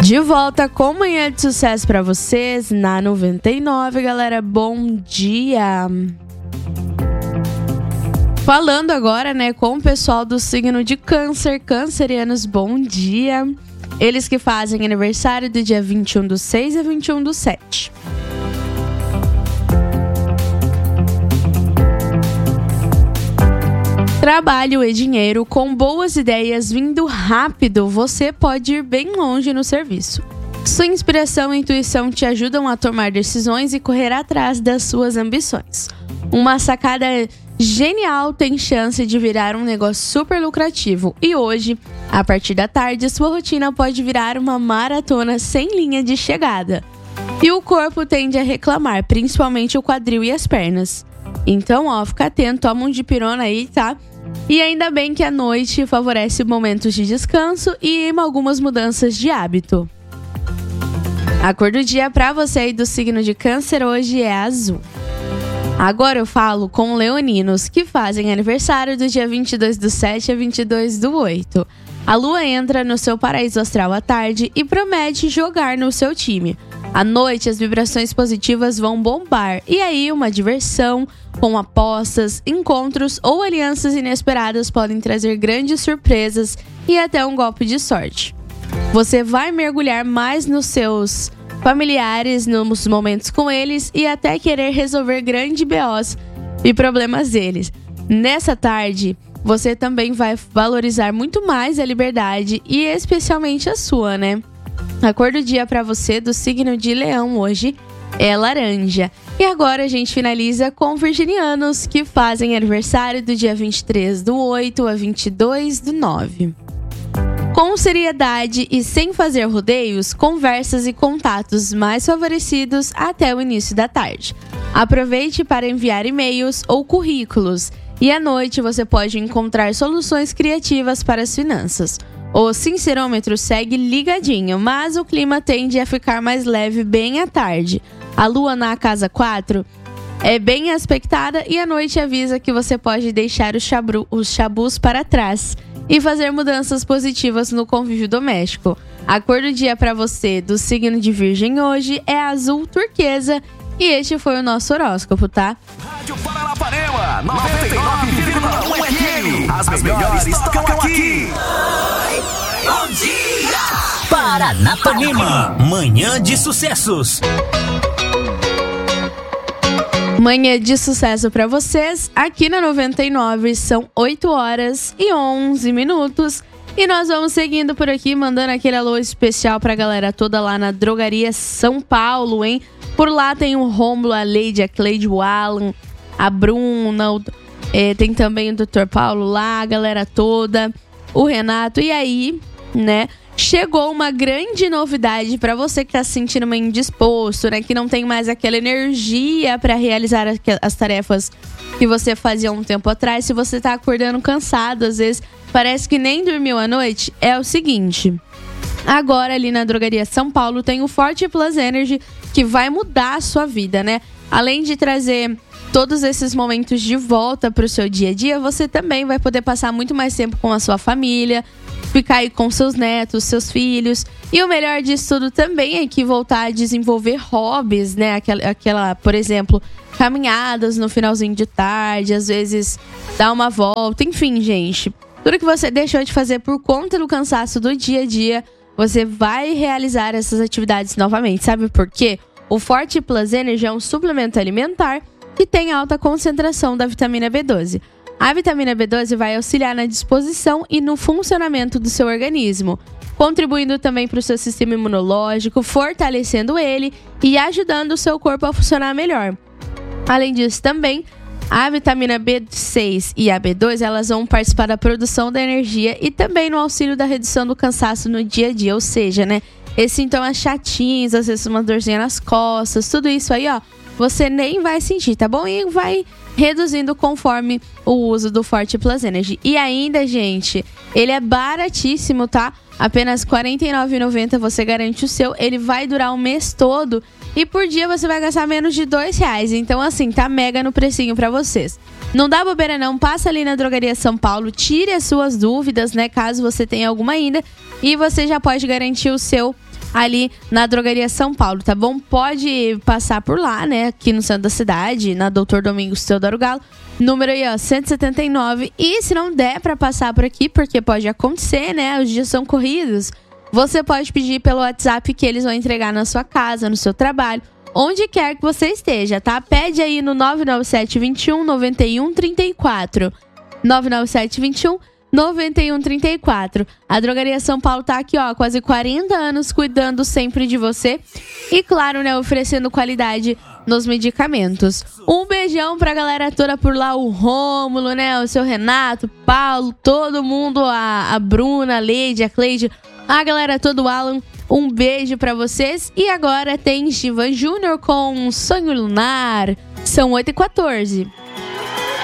De volta com Manhã de Sucesso pra vocês na 99, galera, bom dia! Falando agora, né, com o pessoal do signo de Câncer, cancerianos, bom dia! Eles que fazem aniversário do dia 21/6 a 21/7. Trabalho e dinheiro, com boas ideias vindo rápido, você pode ir bem longe no serviço. Sua inspiração e intuição te ajudam a tomar decisões e correr atrás das suas ambições. Uma sacada genial tem chance de virar um negócio super lucrativo. E hoje, a partir da tarde, sua rotina pode virar uma maratona sem linha de chegada. E o corpo tende a reclamar, principalmente o quadril e as pernas. Então, fica atento, toma um dipirona aí, tá? E ainda bem que a noite favorece momentos de descanso e algumas mudanças de hábito. A cor do dia para você aí do signo de Câncer hoje é azul. Agora eu falo com leoninos que fazem aniversário do dia 22/7 a 22/8. A lua entra no seu paraíso astral à tarde e promete jogar no seu time. À noite, as vibrações positivas vão bombar. E aí, uma diversão com apostas, encontros ou alianças inesperadas podem trazer grandes surpresas e até um golpe de sorte. Você vai mergulhar mais nos seus familiares, nos momentos com eles e até querer resolver grandes BOs e problemas deles. Nessa tarde, você também vai valorizar muito mais a liberdade e especialmente a sua, né? A cor do dia para você do signo de Leão hoje é laranja. E agora a gente finaliza com virginianos que fazem aniversário do dia 23/8 a 22/9. Com seriedade e sem fazer rodeios, conversas e contatos mais favorecidos até o início da tarde. Aproveite para enviar e-mails ou currículos. E à noite você pode encontrar soluções criativas para as finanças. O sincerômetro segue ligadinho, mas o clima tende a ficar mais leve bem à tarde. A lua na casa 4 é bem aspectada e à noite avisa que você pode deixar os chabus para trás e fazer mudanças positivas no convívio doméstico. A cor do dia para você do signo de Virgem hoje é azul turquesa e este foi o nosso horóscopo, tá? Rádio Paranapanema, 99,1 FM. As melhores tocam aqui. Bom dia! Paranapanema, manhã de sucessos. Manhã de sucesso pra vocês. Aqui na 99 são 8 horas e 11 minutos. E nós vamos seguindo por aqui, mandando aquele alô especial pra galera toda lá na Drogaria São Paulo, hein? Por lá tem o Rômulo, a Leide, a Cleide, o Alan, a Bruna, tem também o Dr. Paulo lá, a galera toda, o Renato. E aí, né, chegou uma grande novidade para você que tá se sentindo meio indisposto, né, que não tem mais aquela energia para realizar as tarefas que você fazia um tempo atrás. Se você tá acordando cansado, às vezes parece que nem dormiu à noite, é o seguinte: agora ali na Drogaria São Paulo tem o Forte Plus Energy, que vai mudar a sua vida, né? Além de trazer todos esses momentos de volta para o seu dia a dia, você também vai poder passar muito mais tempo com a sua família, ficar aí com seus netos, seus filhos. E o melhor disso tudo também é que voltar a desenvolver hobbies, né? Aquela, por exemplo, caminhadas no finalzinho de tarde, às vezes dar uma volta, enfim, gente. Tudo que você deixou de fazer por conta do cansaço do dia a dia, você vai realizar essas atividades novamente. Sabe por quê? O Forte Plus Energy é um suplemento alimentar que tem alta concentração da vitamina B12. A vitamina B12 vai auxiliar na disposição e no funcionamento do seu organismo, contribuindo também para o seu sistema imunológico, fortalecendo ele e ajudando o seu corpo a funcionar melhor. Além disso, também a vitamina B6 e a B2, elas vão participar da produção da energia e também no auxílio da redução do cansaço no dia a dia. Ou seja, né, esses sintomas chatinhos, às vezes uma dorzinha nas costas, tudo isso aí, ó, você nem vai sentir, tá bom? E vai reduzindo conforme o uso do Forte Plus Energy. E ainda, gente, ele é baratíssimo, tá? Apenas R$ 49,90 você garante o seu. Ele vai durar o mês todo e por dia você vai gastar menos de R$2. Então, assim, tá mega no precinho pra vocês. Não dá bobeira não, passa ali na Drogaria São Paulo, tire as suas dúvidas, né? Caso você tenha alguma ainda. E você já pode garantir o seu ali na Drogaria São Paulo, tá bom? Pode passar por lá, né? Aqui no centro da cidade, na Doutor Domingos Teodoro Galo. Número aí, ó, 179. E se não der pra passar por aqui, porque pode acontecer, né? Os dias são corridos. Você pode pedir pelo WhatsApp que eles vão entregar na sua casa, no seu trabalho, onde quer que você esteja, tá? Pede aí no 997 21 91 34. 997 21 91 34. A Drogaria São Paulo tá aqui, ó, quase 40 anos cuidando sempre de você. E claro, né, oferecendo qualidade nos medicamentos. Um beijão pra galera toda por lá, o Rômulo, né, o seu Renato, Paulo, todo mundo, a Bruna, a Leide, a Cleide, a galera toda, o Alan. Um beijo pra vocês. E agora tem Givan Júnior com Sonho Lunar. São 8h14.